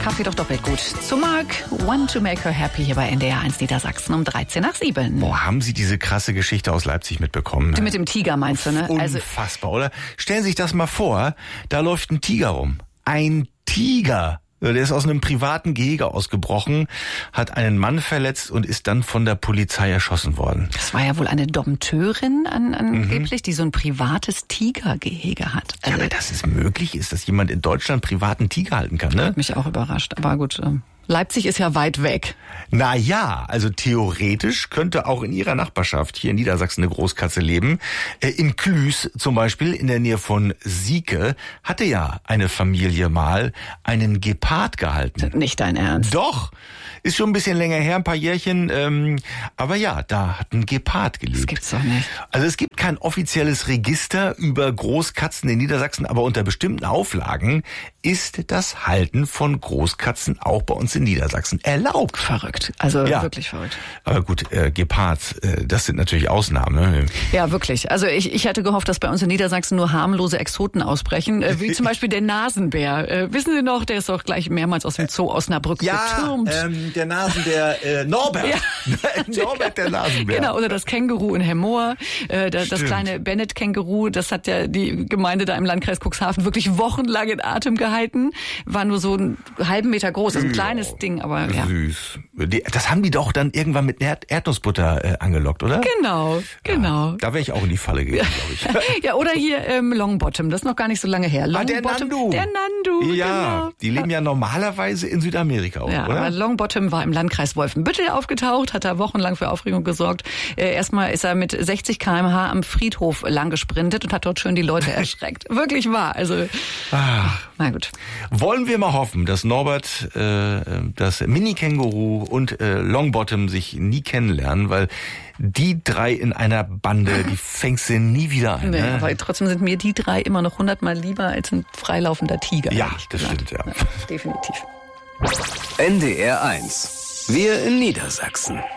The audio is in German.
Kaffee doch doppelt gut. Zu Mark, Want to Make Her Happy hier bei NDR 1 Niedersachsen um 7:13. Boah, haben Sie diese krasse Geschichte aus Leipzig mitbekommen? Die mit dem Tiger meinst du, ne? Unfassbar, oder? Stellen Sie sich das mal vor, da läuft ein Tiger rum. Ein Tiger! Der ist aus einem privaten Gehege ausgebrochen, hat einen Mann verletzt und ist dann von der Polizei erschossen worden. Das war ja wohl eine Dompteurin angeblich, die so ein privates Tigergehege hat. Ja, aber dass es möglich ist, dass jemand in Deutschland privaten Tiger halten kann, ne? Hat mich auch überrascht, aber gut. Leipzig ist ja weit weg. Na ja, also theoretisch könnte auch in Ihrer Nachbarschaft hier in Niedersachsen eine Großkatze leben. In Klüß zum Beispiel, in der Nähe von Sieke, hatte ja eine Familie mal einen Gepard gehalten. Nicht dein Ernst? Doch, ist schon ein bisschen länger her, ein paar Jährchen. Aber ja, da hat ein Gepard gelebt. Das gibt's doch nicht. Also es gibt kein offizielles Register über Großkatzen in Niedersachsen, aber unter bestimmten Auflagen ist das Halten von Großkatzen auch bei uns in Niedersachsen erlaubt. Verrückt, also ja. Wirklich verrückt. Aber gut, Gepards, das sind natürlich Ausnahmen. Ne? Ja, wirklich. Also ich hatte gehofft, dass bei uns in Niedersachsen nur harmlose Exoten ausbrechen, wie zum Beispiel der Nasenbär. Wissen Sie noch, der ist doch gleich mehrmals aus dem Zoo Osnabrück getürmt. Der Nasenbär Norbert. Ja. Norbert der Nasenbär. Genau, oder das Känguru in Hemmoor, das kleine Bennett-Känguru, das hat ja die Gemeinde da im Landkreis Cuxhaven wirklich wochenlang in Atem gehalten. War nur so einen halben Meter groß, also ein kleines Ding, aber ja. Süß. Das haben die doch dann irgendwann mit Erdnussbutter angelockt, oder? Genau. Ja, da wäre ich auch in die Falle gegangen, glaube ich. Ja, oder hier Longbottom, das ist noch gar nicht so lange her. Der Nandu. Der Nandu, ja, genau. Die leben ja normalerweise in Südamerika auch, ja, oder? Aber Longbottom war im Landkreis Wolfenbüttel aufgetaucht, hat da wochenlang für Aufregung gesorgt. Erstmal ist er mit 60 km/h am Friedhof lang gesprintet und hat dort schön die Leute erschreckt. Wirklich wahr. Also, na gut. Wollen wir mal hoffen, dass Norbert, das Mini-Känguru und Longbottom sich nie kennenlernen, weil die drei in einer Bande, die fängst du nie wieder ein. Nee, ne? aber trotzdem sind mir die drei immer noch 100-mal lieber als ein freilaufender Tiger. Ja, das stimmt, ja. Definitiv. NDR 1. Wir in Niedersachsen.